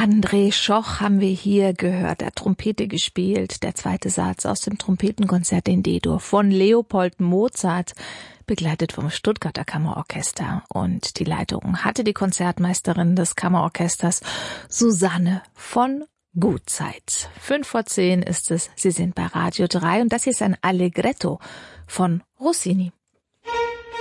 André Schoch haben wir hier gehört, der Trompete gespielt, der zweite Satz aus dem Trompetenkonzert in D-Dur von Leopold Mozart, begleitet vom Stuttgarter Kammerorchester. Und die Leitung hatte die Konzertmeisterin des Kammerorchesters Susanne von Gutzeit. 5:10 ist es, Sie sind bei Radio 3 und das hier ist ein Allegretto von Rossini.